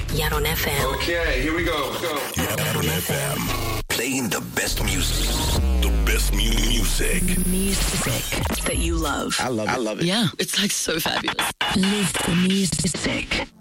Yaron FM. Okay, here we go. Yaron FM. Playing the best music. The best music. Music that you love. I love it. Yeah, it's like so fabulous. Live the music.